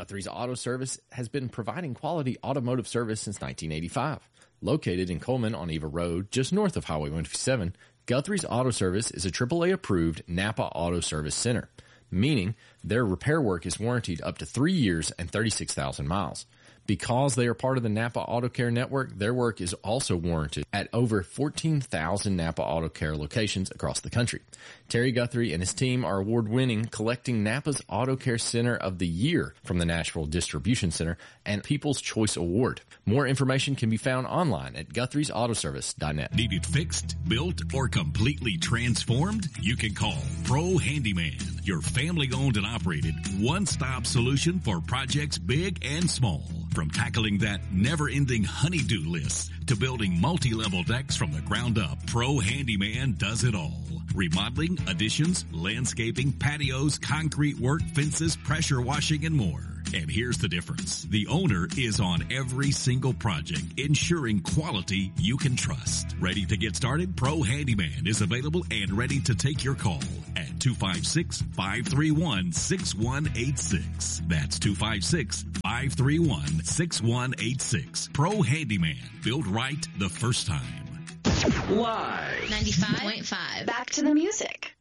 Guthrie's Auto Service has been providing quality automotive service since 1985. Located in Coleman on Eva Road, just north of Highway 157, Guthrie's Auto Service is a AAA-approved Napa Auto Service Center, meaning their repair work is warranted up to 3 years and 36,000 miles. Because they are part of the Napa Auto Care Network, their work is also warranted at over 14,000 Napa Auto Care locations across the country. Terry Guthrie and his team are award-winning, collecting Napa's Auto Care Center of the Year from the Nashville Distribution Center and People's Choice Award. More information can be found online at Guthrie'sAutoservice.net. Need it fixed, built, or completely transformed? You can call Pro Handyman, your family-owned and operated one-stop solution for projects big and small. From tackling that never-ending honey-do list to building multi-level decks from the ground up, Pro Handyman does it all. Remodeling, additions, landscaping, patios, concrete work, fences, pressure washing, and more. And here's the difference. The owner is on every single project, ensuring quality you can trust. Ready to get started? Pro Handyman is available and ready to take your call at 256-531-6186. That's 256-531-6186. Pro Handyman. Built right the first time. Live. 95.5. Back to the music.